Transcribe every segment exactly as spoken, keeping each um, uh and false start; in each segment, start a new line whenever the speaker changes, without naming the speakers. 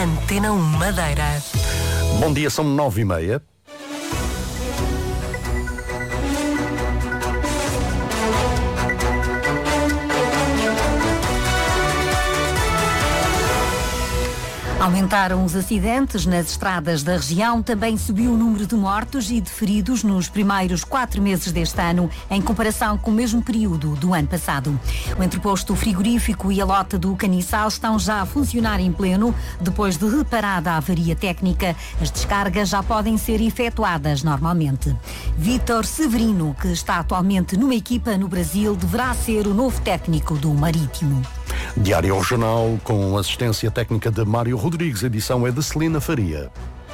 Antena um Madeira.
Bom dia, são nove e meia.
Aumentaram os acidentes nas estradas da região, também subiu o número de mortos e de feridos nos primeiros quatro meses deste ano, em comparação com o mesmo período do ano passado. O entreposto frigorífico e a lota do Caniçal estão já a funcionar em pleno. Depois de reparada a avaria técnica, as descargas já podem ser efetuadas normalmente. Vítor Severino, que está atualmente numa equipa no Brasil, deverá ser o novo técnico do Marítimo.
Diário Regional, com assistência técnica de Mário Rodrigues, a edição é de Celina Faria.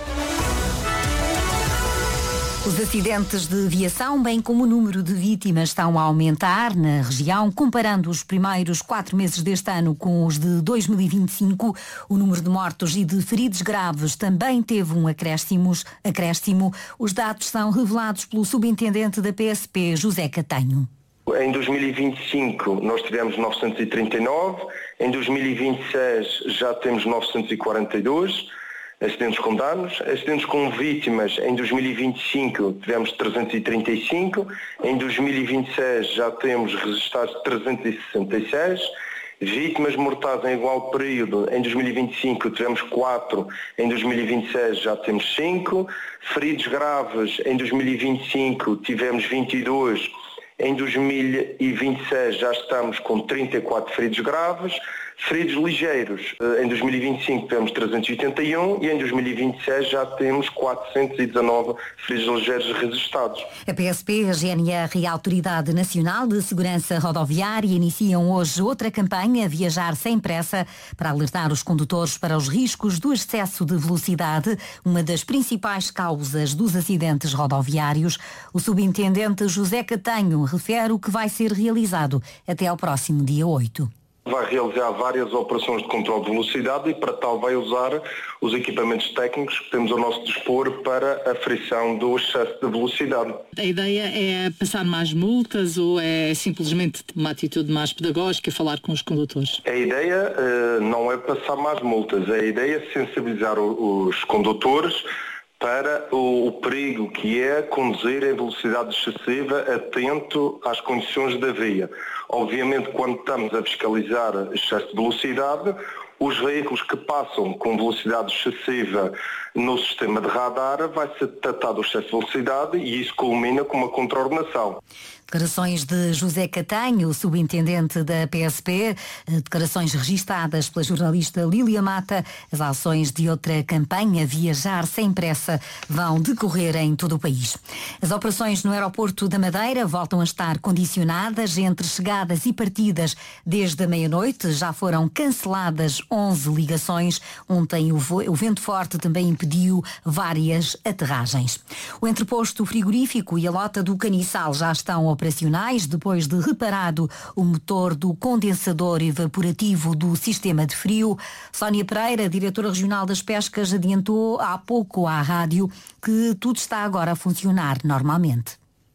Os acidentes de viação, bem como o número de vítimas, estão a aumentar na região. Comparando os primeiros quatro meses deste ano com os de dois mil e vinte e cinco, o número de mortos e de feridos graves também teve um acréscimo. acréscimo. Os dados são revelados pelo subintendente da P S P, José Catanho.
Em dois mil e vinte e cinco nós tivemos novecentos e trinta e nove, em dois mil e vinte e seis já temos novecentos e quarenta e dois acidentes com danos, acidentes com vítimas em dois mil e vinte e cinco tivemos trezentos e trinta e cinco, em dois mil e vinte e seis já temos registrados trezentos e sessenta e seis, vítimas mortais em igual período em dois mil e vinte e cinco tivemos quatro, em dois mil e vinte e seis já temos cinco, feridos graves em dois mil e vinte e cinco tivemos vinte e dois, em dois mil e vinte e seis já estamos com trinta e quatro feridos graves, feridos ligeiros em dois mil e vinte e cinco tivemos trezentos e oitenta e um e em dois mil e vinte e seis já temos quatrocentos e dezanove feridos ligeiros registados.
A P S P, a G N R e a Autoridade Nacional de Segurança Rodoviária iniciam hoje outra campanha, Viajar Sem Pressa, para alertar os condutores para os riscos do excesso de velocidade, uma das principais causas dos acidentes rodoviários. O subintendente José Catanho refere o que vai ser realizado até ao próximo dia oito.
Vai realizar várias operações de controle de velocidade e para tal vai usar os equipamentos técnicos que temos ao nosso dispor para a aferição do excesso de velocidade.
A ideia é passar mais multas ou é simplesmente uma atitude mais pedagógica, falar com os condutores?
A ideia uh, não é passar mais multas, a ideia é sensibilizar os condutores para o, o perigo que é conduzir em velocidade excessiva atento às condições da via. Obviamente, quando estamos a fiscalizar excesso de velocidade, os veículos que passam com velocidade excessiva no sistema de radar vai ser detectado o excesso de velocidade e isso culmina com uma contraordenação.
Declarações de José Catanho, subintendente da P S P, declarações registadas pela jornalista Lília Mata. As ações de outra campanha, Viajar Sem Pressa, vão decorrer em todo o país. As operações no aeroporto da Madeira voltam a estar condicionadas entre chegadas e partidas desde a meia-noite. Já foram canceladas onze ligações. Ontem o, vo- o vento forte também impediu várias aterragens. O entreposto frigorífico e a lota do Caniçal já estão operacionais depois de reparado o motor do condensador evaporativo do sistema de frio. Sónia Pereira, diretora regional das pescas, adiantou há pouco à rádio que tudo está agora a funcionar normalmente.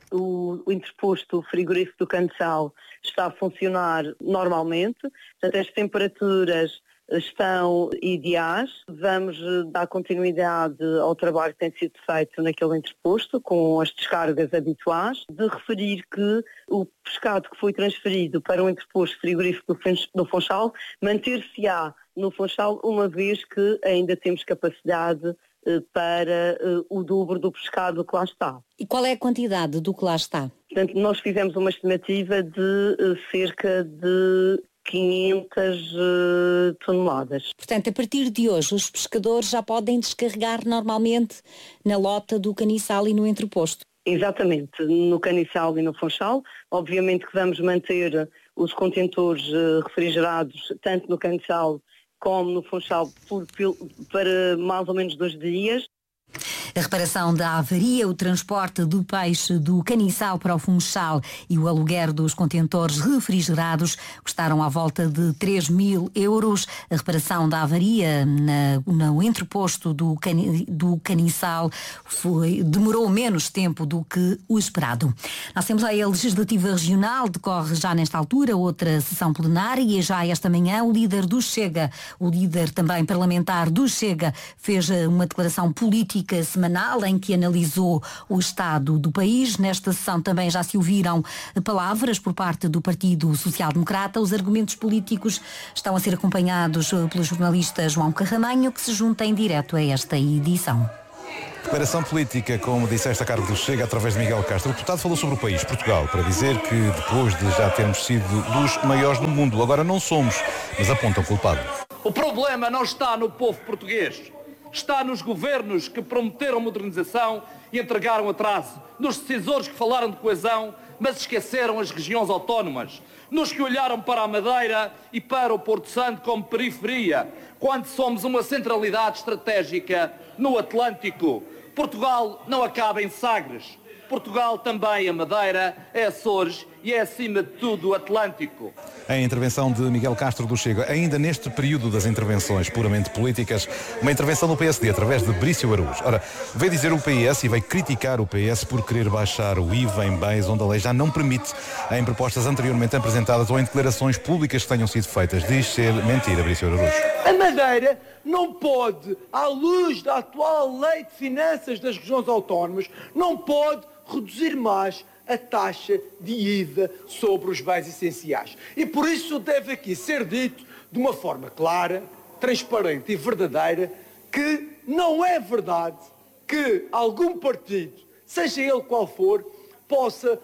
O, o interposto frigorífico do Caniçal está a funcionar normalmente, portanto as temperaturas estão ideais. Vamos dar continuidade ao trabalho que tem sido feito naquele interposto, com as descargas habituais. De referir que o pescado que foi transferido para o interposto frigorífico do Funchal manter-se-á no Funchal, uma vez que ainda temos capacidade para o dobro do pescado que lá está.
E qual é a quantidade do que lá está?
Portanto, nós fizemos uma estimativa de cerca de quinhentas uh, toneladas.
Portanto, a partir de hoje, os pescadores já podem descarregar normalmente na lota do Caniçal e no entreposto?
Exatamente, no Caniçal e no Funchal. Obviamente que vamos manter os contentores uh, refrigerados, tanto no Caniçal como no Funchal, por, por, para mais ou menos dois dias.
A reparação da avaria, o transporte do peixe do Caniçal para o Funchal e o aluguer dos contentores refrigerados custaram à volta de três mil euros. A reparação da avaria na, no entreposto do, cani, do Caniçal foi, demorou menos tempo do que o esperado. Na Assembleia Legislativa Regional decorre já nesta altura outra sessão plenária e já esta manhã o líder do Chega, o líder também parlamentar do Chega, fez uma declaração política semanal em que analisou o estado do país. Nesta sessão também já se ouviram palavras por parte do Partido Social Democrata. Os argumentos políticos estão a ser acompanhados pelo jornalista João Carramanho, que se junta em direto a esta edição.
Declaração política, como disseste, a cargo do Chega, através de Miguel Castro. O deputado falou sobre o país, Portugal, para dizer que depois de já termos sido dos maiores no mundo, agora não somos, mas aponta o culpado.
O problema não está no povo português. Está nos governos que prometeram modernização e entregaram atraso. Nos decisores que falaram de coesão, mas esqueceram as regiões autónomas. Nos que olharam para a Madeira e para o Porto Santo como periferia, quando somos uma centralidade estratégica no Atlântico. Portugal não acaba em Sagres. Portugal também é Madeira, é Açores e é, acima de tudo, o Atlântico.
A intervenção de Miguel Castro do Chega, ainda neste período das intervenções puramente políticas, uma intervenção do P S D através de Brício Araújo. Ora, veio dizer o P S e veio criticar o P S por querer baixar o I V A em bens onde a lei já não permite, em propostas anteriormente apresentadas ou em declarações públicas que tenham sido feitas. Diz ser mentira, Brício Araújo.
A Madeira não pode, à luz da atual lei de finanças das regiões autónomas, não pode reduzir mais a taxa de I V A sobre os bens essenciais. E por isso deve aqui ser dito de uma forma clara, transparente e verdadeira que não é verdade que algum partido, seja ele qual for, possa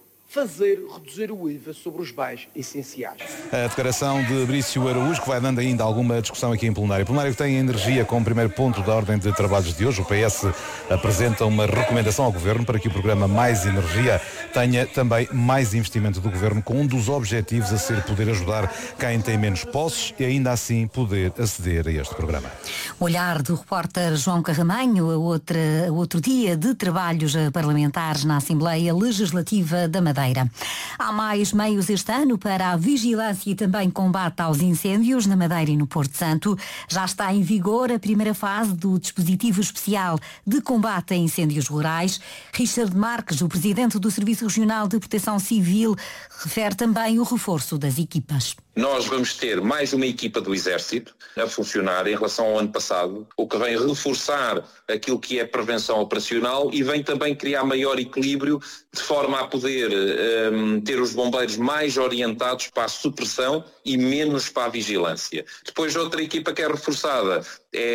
fazer reduzir o I V A sobre os bens essenciais.
A declaração de Brício Araújo, que vai dando ainda alguma discussão aqui em plenário. Plenário que tem energia como primeiro ponto da ordem de trabalhos de hoje. O P S apresenta uma recomendação ao Governo para que o programa Mais Energia tenha também mais investimento do Governo, com um dos objetivos a ser poder ajudar quem tem menos posses e ainda assim poder aceder a este programa.
O olhar do repórter João Carramanho, a outra, a outro dia de trabalhos parlamentares na Assembleia Legislativa da Madeira. Há mais meios este ano para a vigilância e também combate aos incêndios na Madeira e no Porto Santo. Já está em vigor a primeira fase do dispositivo especial de combate a incêndios rurais. Richard Marques, o presidente do Serviço Regional de Proteção Civil, refere também o reforço das equipas.
Nós vamos ter mais uma equipa do Exército a funcionar em relação ao ano passado, o que vem reforçar aquilo que é prevenção operacional e vem também criar maior equilíbrio de forma a poder um, ter os bombeiros mais orientados para a supressão e menos para a vigilância. Depois outra equipa que é reforçada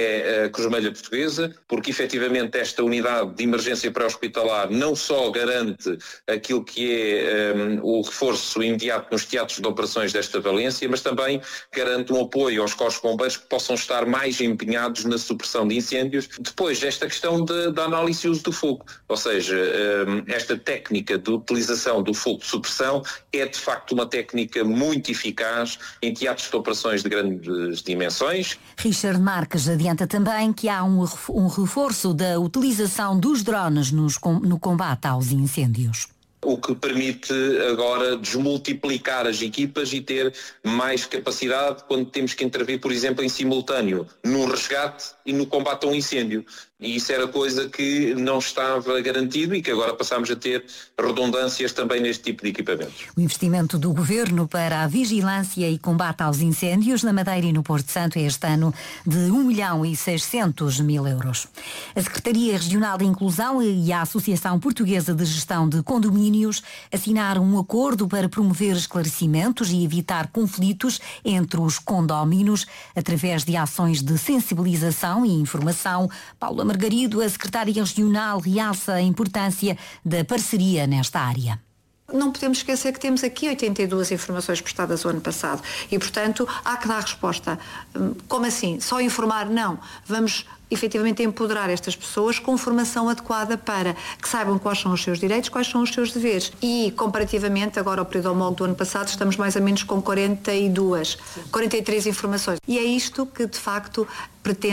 é a Cruz Vermelha Portuguesa, porque efetivamente esta unidade de emergência pré-hospitalar não só garante aquilo que é um, o reforço imediato nos teatros de operações desta valência, mas também garante um apoio aos corpos bombeiros que possam estar mais empenhados na supressão de incêndios. Depois, esta questão da análise e uso do fogo, ou seja, um, esta técnica de utilização do fogo de supressão é de facto uma técnica muito eficaz em teatros de operações de grandes dimensões.
Richard Marques adianta também que há um, um reforço da utilização dos drones nos, no combate aos incêndios.
O que permite agora desmultiplicar as equipas e ter mais capacidade quando temos que intervir, por exemplo, em simultâneo, no resgate e no combate a um incêndio. E isso era coisa que não estava garantido e que agora passamos a ter redundâncias também neste tipo de equipamentos.
O investimento do Governo para a vigilância e combate aos incêndios na Madeira e no Porto Santo é este ano de um milhão e seiscentos mil euros. A Secretaria Regional de Inclusão e a Associação Portuguesa de Gestão de Condomínios assinaram um acordo para promover esclarecimentos e evitar conflitos entre os condóminos através de ações de sensibilização e informação. Paula Margarido, a secretária regional, realça a importância da parceria nesta área.
Não podemos esquecer que temos aqui oitenta e duas informações prestadas o ano passado e, portanto, há que dar resposta. Como assim? Só informar? Não. Vamos efetivamente empoderar estas pessoas com formação adequada para que saibam quais são os seus direitos, quais são os seus deveres. E, comparativamente, agora ao período homólogo do ano passado, estamos mais ou menos com quarenta e duas, quarenta e três informações. E é isto que, de facto, pretende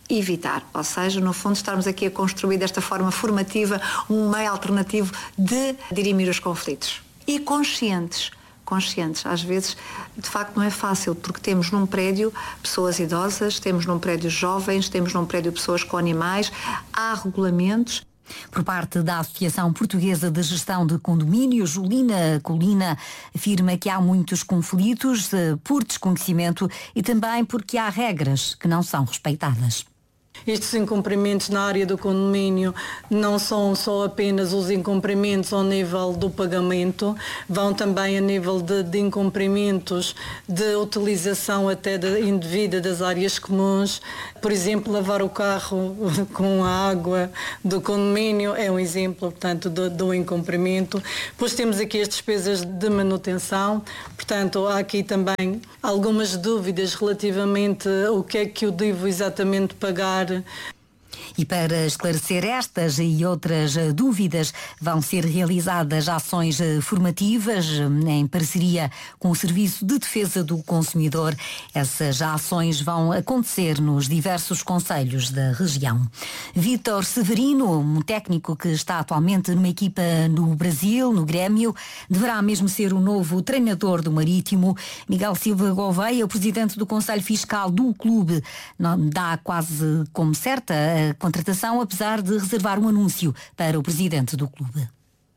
evitar. Ou seja, no fundo, estarmos aqui a construir desta forma formativa um meio alternativo de dirimir os conflitos. E conscientes. conscientes. Às vezes, de facto, não é fácil, porque temos num prédio pessoas idosas, temos num prédio jovens, temos num prédio pessoas com animais, há regulamentos.
Por parte da Associação Portuguesa de Gestão de Condomínios, Julina Colina afirma que há muitos conflitos por desconhecimento e também porque há regras que não são respeitadas.
Estes incumprimentos na área do condomínio não são só apenas os incumprimentos ao nível do pagamento, vão também a nível de, de incumprimentos de utilização até de, indevida das áreas comuns. Por exemplo, lavar o carro com a água do condomínio é um exemplo, portanto, do, do incumprimento. Depois temos aqui as despesas de manutenção, portanto, há aqui também algumas dúvidas relativamente ao que é que eu devo exatamente pagar.
E para esclarecer estas e outras dúvidas, vão ser realizadas ações formativas em parceria com o Serviço de Defesa do Consumidor. Essas ações vão acontecer nos diversos concelhos da região. Vítor Severino, um técnico que está atualmente numa equipa no Brasil, no Grêmio, deverá mesmo ser o novo treinador do Marítimo. Miguel Silva Gouveia, o presidente do Conselho Fiscal do clube, dá quase como certa a contratação, apesar de reservar um anúncio para o presidente do clube.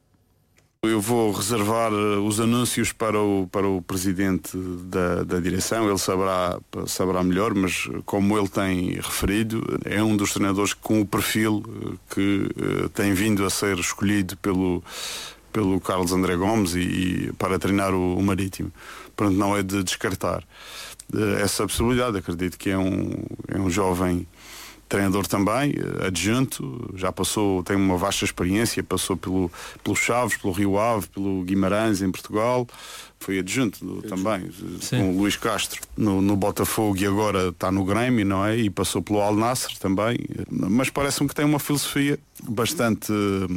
Eu vou reservar os anúncios para o, para o presidente da, da direção, ele saberá, saberá melhor, mas como ele tem referido, é um dos treinadores com o perfil que uh, tem vindo a ser escolhido pelo, pelo Carlos André Gomes e, e para treinar o, o Marítimo. Portanto, não é de descartar uh, essa possibilidade. Acredito que é um, é um jovem treinador também, adjunto, já passou, tem uma vasta experiência, passou pelo, pelo Chaves, pelo Rio Ave, pelo Guimarães em Portugal, foi adjunto também, Sim. com o Luís Castro no, no Botafogo e agora está no Grêmio, não é? E passou pelo Al Nassr também, mas parece-me que tem uma filosofia bastante,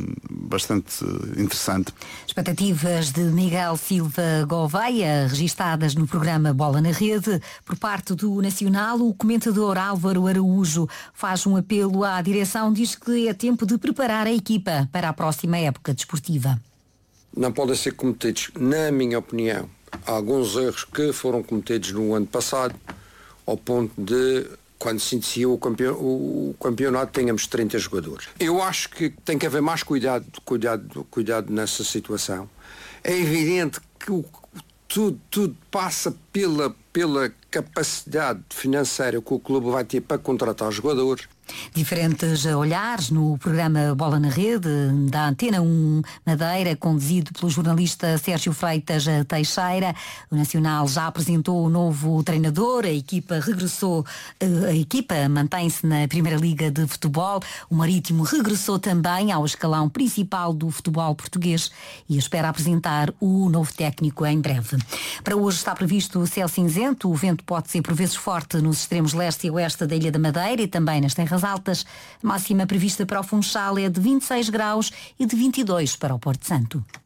bastante interessante.
Expectativas de Miguel Silva Gouveia, registadas no programa Bola na Rede. Por parte do Nacional, o comentador Álvaro Araújo faz um apelo à direção, diz que é tempo de preparar a equipa para a próxima época desportiva.
Não podem ser cometidos, na minha opinião, alguns erros que foram cometidos no ano passado, ao ponto de, quando se iniciou o, campeon, o campeonato, tenhamos trinta jogadores. Eu acho que tem que haver mais cuidado, cuidado, cuidado nessa situação. É evidente que o, tudo, tudo passa pela, pela capacidade financeira que o clube vai ter para contratar jogadores.
Diferentes olhares no programa Bola na Rede, da Antena um Madeira, conduzido pelo jornalista Sérgio Freitas Teixeira. O Nacional já apresentou o novo treinador, a equipa regressou, a equipa mantém-se na Primeira Liga de Futebol. O Marítimo regressou também ao escalão principal do futebol português e espera apresentar o novo técnico em breve. Para hoje está previsto o céu cinzento, o vento pode ser por vezes forte nos extremos leste e oeste da Ilha da Madeira e também nas terras altas. A máxima prevista para o Funchal é de vinte e seis graus e de vinte e dois para o Porto Santo.